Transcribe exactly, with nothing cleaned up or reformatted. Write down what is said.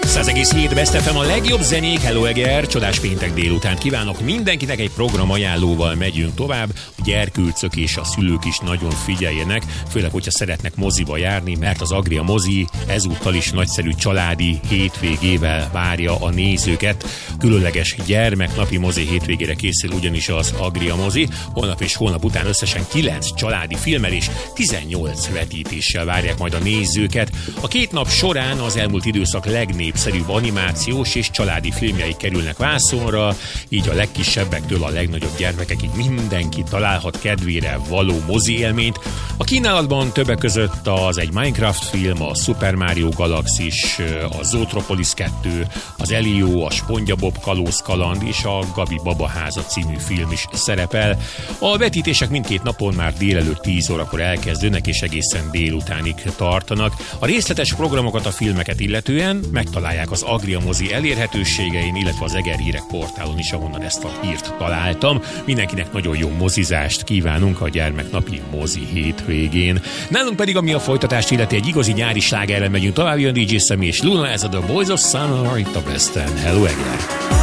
kilencszáz egész hét Best ef em, a legjobb zenék. Hello Eger, csodás péntek délután kívánok mindenkinek, egy program ajánlóval megyünk tovább. A gyerkőcök és a szülők is nagyon figyeljenek, főleg, hogyha szeretnek moziba járni, mert az Agria mozi ezúttal is nagyszerű családi hétvégével várja a nézőket. Különleges gyermeknapi mozi hétvégére készül ugyanis az Agria mozi. Holnap és holnap után összesen kilenc családi filmmel és tizennyolc vetítéssel várják majd a nézőket. A két nap során az elmúlt időszak legnépszerűbb animációs és családi filmjei kerülnek vászonra, így a legkisebbektől a legnagyobb gyermekekig mindenki találhat kedvére való mozi élményt. A kínálatban többek között az egy Minecraft film, a Super Mario Galaxis, a Zootropolis kettő, az Elio, a SpongeBob kalózkaland és a Gabi Babaháza című film is szerepel. A vetítések mindkét napon már délelőtt tíz órakor elkezdődnek és egészen délutánig tartanak. A részletes programokat, a filmeket illetően megtalálják az Agria mozi elérhetőségein, illetve az Eger Hírek portálon is, ahonnan ezt a hírt találtam. Mindenkinek nagyon jó mozizást kívánunk a gyermeknapi mozi hétvégén. Nálunk pedig, ami a folytatást illeti, egy igazi nyári slágerrel megyünk tovább, jön dé dzsé Szemi és Luna, ez a The Boys of Summer itt a Besten. Hello Eger!